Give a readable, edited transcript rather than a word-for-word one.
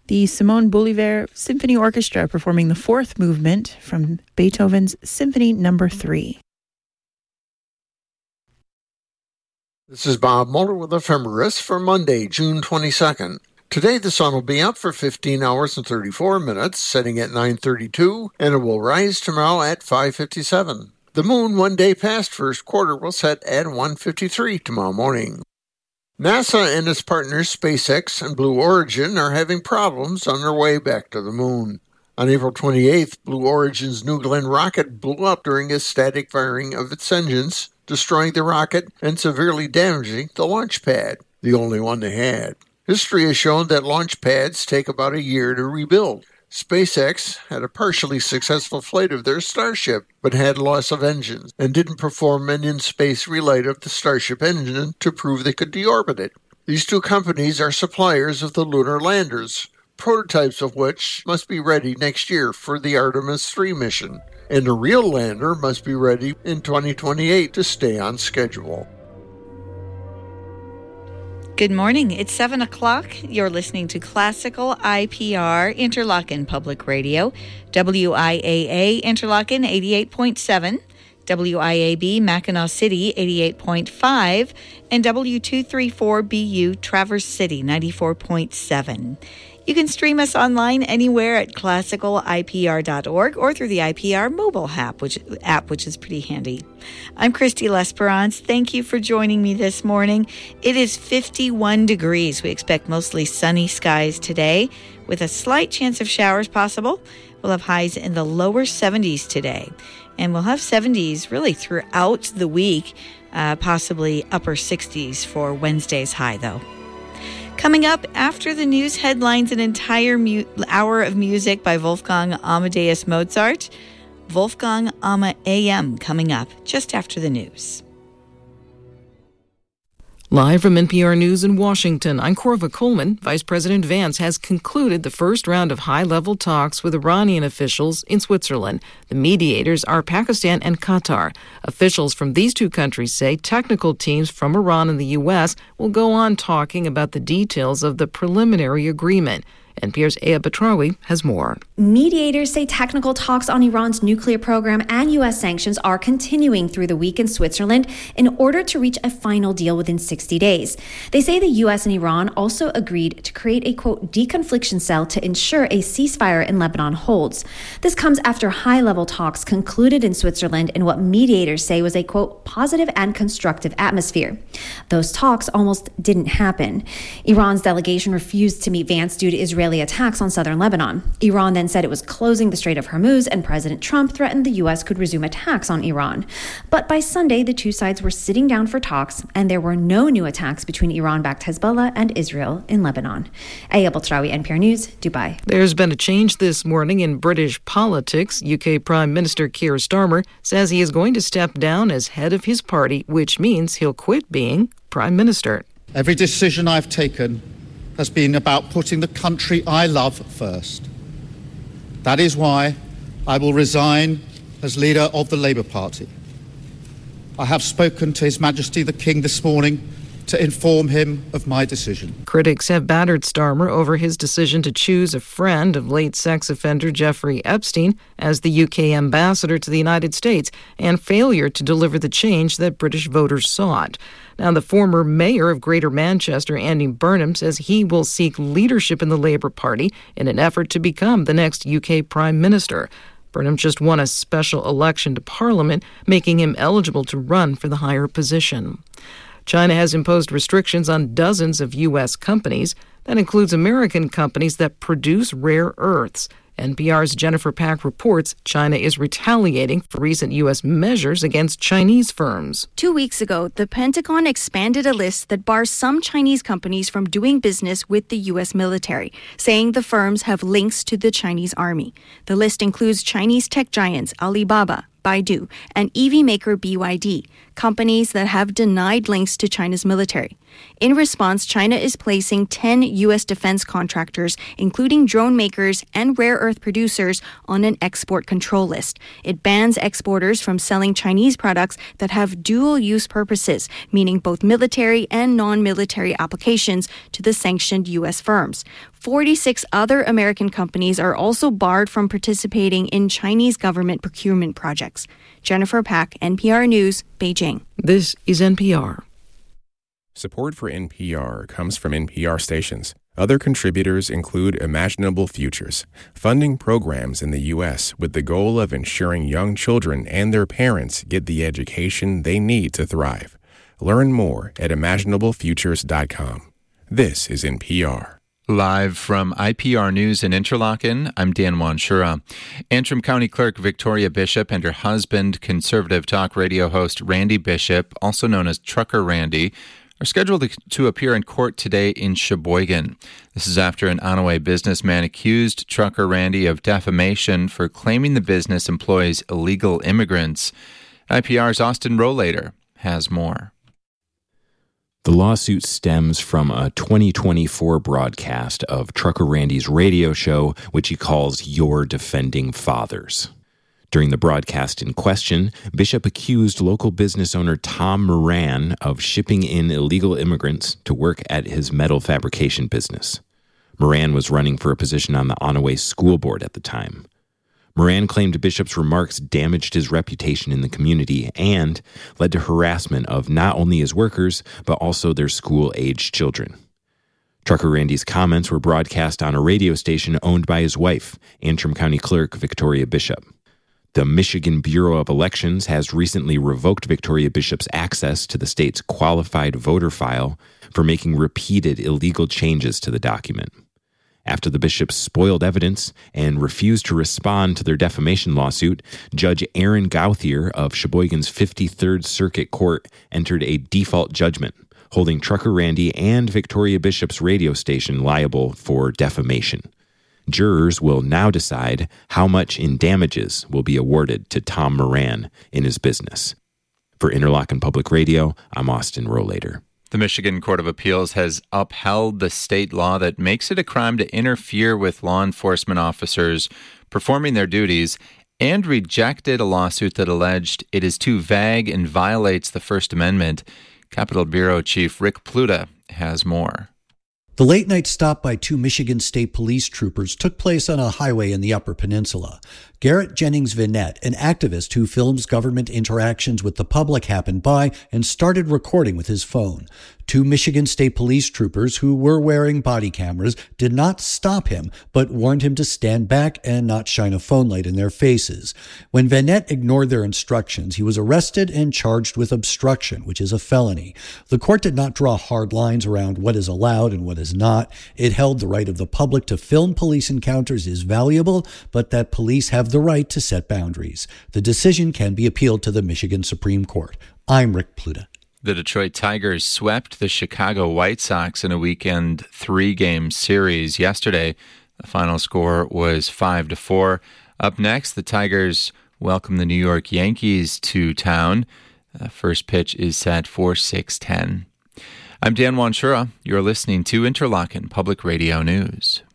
The Simon Bolivar Symphony Orchestra performing the fourth movement from Beethoven's Symphony No. 3. This is Bob Mueller with Ephemeris for Monday, June 22nd. Today the sun will be up for 15 hours and 34 minutes, setting at 9:32, and it will rise tomorrow at 5:57. The moon 1 day past first quarter will set at 1:53 tomorrow morning. NASA and its partners SpaceX and Blue Origin are having problems on their way back to the moon. On April 28th, Blue Origin's New Glenn rocket blew up during a static firing of its engines, destroying the rocket and severely damaging the launch pad, the only one they had. History has shown that launch pads take about a year to rebuild. SpaceX had a partially successful flight of their Starship, but had loss of engines and didn't perform an in-space relight of the Starship engine to prove they could deorbit it. These two companies are suppliers of the lunar landers, prototypes of which must be ready next year for the Artemis 3 mission, and the real lander must be ready in 2028 to stay on schedule. Good morning. It's 7 o'clock. You're listening to Classical IPR Interlochen Public Radio, WIAA Interlochen 88.7, WIAB Mackinac City 88.5, and W234BU Traverse City 94.7. You can stream us online anywhere at classicalipr.org or through the IPR mobile app, which is pretty handy. I'm Christy L'Esperance. Thank you for joining me this morning. It is 51 degrees. We expect mostly sunny skies today with a slight chance of showers possible. We'll have highs in the lower 70s today. And we'll have 70s really throughout the week, possibly upper 60s for Wednesday's high, though. Coming up after the news headlines, an entire hour of music by Wolfgang Amadeus Mozart. Wolfgang AM coming up just after the news. Live from NPR News in Washington, I'm Corva Coleman. Vice President Vance has concluded the first round of high-level talks with Iranian officials in Switzerland. The mediators are Pakistan and Qatar. Officials from these two countries say technical teams from Iran and the U.S. will go on talking about the details of the preliminary agreement. NPR's Aya Batrawi has more. Mediators say technical talks on Iran's nuclear program and U.S. sanctions are continuing through the week in Switzerland in order to reach a final deal within 60 days. They say the U.S. and Iran also agreed to create a, quote, deconfliction cell to ensure a ceasefire in Lebanon holds. This comes after high-level talks concluded in Switzerland in what mediators say was a, quote, positive and constructive atmosphere. Those talks almost didn't happen. Iran's delegation refused to meet Vance due to Israeli attacks on southern Lebanon. Iran then said it was closing the Strait of Hormuz, and President Trump threatened the U.S. could resume attacks on Iran. But by Sunday, the two sides were sitting down for talks, and there were no new attacks between Iran-backed Hezbollah and Israel in Lebanon. Aya Batrawi, NPR News, Dubai. There's been a change this morning in British politics. UK Prime Minister Keir Starmer says he is going to step down as head of his party, which means he'll quit being Prime Minister. Every decision I've taken has been about putting the country I love first. That is why I will resign as leader of the Labour Party. I have spoken to His Majesty the King this morning to inform him of my decision. Critics have battered Starmer over his decision to choose a friend of late sex offender Jeffrey Epstein as the UK ambassador to the United States and failure to deliver the change that British voters sought. Now, the former mayor of Greater Manchester, Andy Burnham, says he will seek leadership in the Labour Party in an effort to become the next UK Prime Minister. Burnham just won a special election to Parliament, making him eligible to run for the higher position. China has imposed restrictions on dozens of U.S. companies. That includes American companies that produce rare earths. NPR's Jennifer Pack reports China is retaliating for recent U.S. measures against Chinese firms. 2 weeks ago, the Pentagon expanded a list that bars some Chinese companies from doing business with the U.S. military, saying the firms have links to the Chinese army. The list includes Chinese tech giants Alibaba, Baidu, and EV maker BYD, companies that have denied links to China's military. In response, China is placing 10 U.S. defense contractors, including drone makers and rare earth producers, on an export control list. It bans exporters from selling Chinese products that have dual-use purposes, meaning both military and non-military applications, to the sanctioned U.S. firms. 46 other American companies are also barred from participating in Chinese government procurement projects. Jennifer Pack, NPR News, Beijing. This is NPR. Support for NPR comes from NPR stations. Other contributors include Imaginable Futures, funding programs in the U.S. with the goal of ensuring young children and their parents get the education they need to thrive. Learn more at imaginablefutures.com. This is NPR. Live from IPR News in Interlaken, I'm Dan Wanshura. Antrim County Clerk Victoria Bishop and her husband, conservative talk radio host Randy Bishop, also known as Trucker Randy, are scheduled to appear in court today in Sheboygan. This is after an Onaway businessman accused Trucker Randy of defamation for claiming the business employs illegal immigrants. IPR's Austin Rollader has more. The lawsuit stems from a 2024 broadcast of Trucker Randy's radio show, which he calls Your Defending Fathers. During the broadcast in question, Bishop accused local business owner Tom Moran of shipping in illegal immigrants to work at his metal fabrication business. Moran was running for a position on the Onaway School Board at the time. Moran claimed Bishop's remarks damaged his reputation in the community and led to harassment of not only his workers, but also their school-aged children. Trucker Randy's comments were broadcast on a radio station owned by his wife, Antrim County Clerk Victoria Bishop. The Michigan Bureau of Elections has recently revoked Victoria Bishop's access to the state's qualified voter file for making repeated illegal changes to the document. After the bishops spoiled evidence and refused to respond to their defamation lawsuit, Judge Aaron Gauthier of Sheboygan's 53rd Circuit Court entered a default judgment, holding Trucker Randy and Victoria Bishop's radio station liable for defamation. Jurors will now decide how much in damages will be awarded to Tom Moran in his business. For Interlochen Public Radio, I'm Austin Rollader. The Michigan Court of Appeals has upheld the state law that makes it a crime to interfere with law enforcement officers performing their duties and rejected a lawsuit that alleged it is too vague and violates the First Amendment. Capitol Bureau Chief Rick Pluta has more. The late-night stop by two Michigan State Police troopers took place on a highway in the Upper Peninsula. Garrett Jennings Vinette, an activist who films government interactions with the public, happened by and started recording with his phone. Two Michigan State Police troopers who were wearing body cameras did not stop him, but warned him to stand back and not shine a phone light in their faces. When Vinette ignored their instructions, he was arrested and charged with obstruction, which is a felony. The court did not draw hard lines around what is allowed and what is not. It held the right of the public to film police encounters is valuable, but that police have the right to set boundaries. The decision can be appealed to the Michigan Supreme Court. I'm Rick Pluta. The Detroit Tigers swept the Chicago White Sox in a weekend 3-game series yesterday. The final score was 5-4. Up next, the Tigers welcome the New York Yankees to town. First pitch is set for 6:10. I'm Dan Wanshura. You're listening to Interlochen Public Radio News.